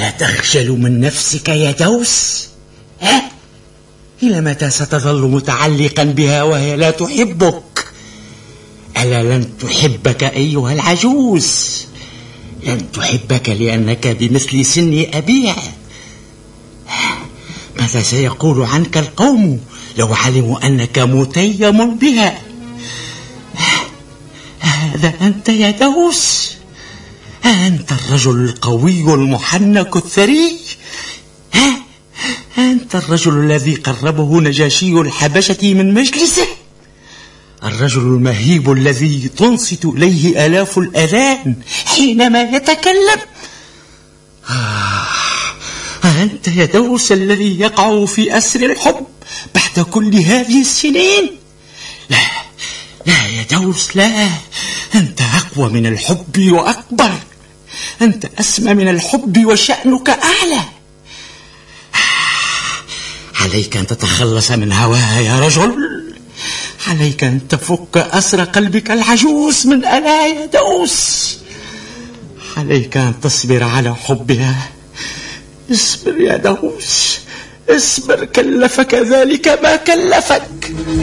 ألا تخجل من نفسك يا دوس؟ ها؟ إلى متى ستظل متعلقا بها وهي لا تحبك؟ ألا لن تحبك أيها العجوز؟ لن تحبك لأنك بمثل سن أبيها. ماذا سيقول عنك القوم لو علموا أنك متيم بها؟ هذا أنت يا دوس؟ أنت الرجل القوي المحنك الثري؟ أنت الرجل الذي قربه نجاشي الحبشة من مجلسه؟ الرجل المهيب الذي تنصت إليه آلاف الآذان حينما يتكلم؟ أنت يا دوس الذي يقع في أسر الحب بعد كل هذه السنين؟ لا لا يا دوس، لا، أنت أقوى من الحب وأكبر، أنت أسمى من الحب وشأنك أعلى. عليك أن تتخلص من هواها يا رجل، عليك أن تفك أسر قلبك العجوز من ألا يا دوس، عليك أن تصبر على حبها. اصبر يا دوس، اصبر، كلفك ذلك ما كلفك.